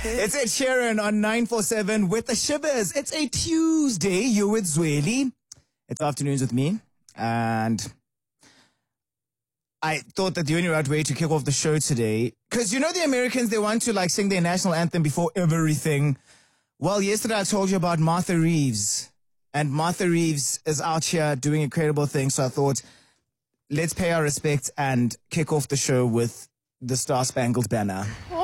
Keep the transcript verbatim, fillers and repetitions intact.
It's Ed Sheeran on nine four seven with the Shivers. It's a Tuesday. You with Zweli. It's afternoons with me. And I thought that the only right way to kick off the show today, because you know the Americans, they want to like sing their national anthem before everything. Well, yesterday I told you about Martha Reeves. And Martha Reeves is out here doing incredible things. So I thought, let's pay our respects and kick off the show with the Star Spangled Banner.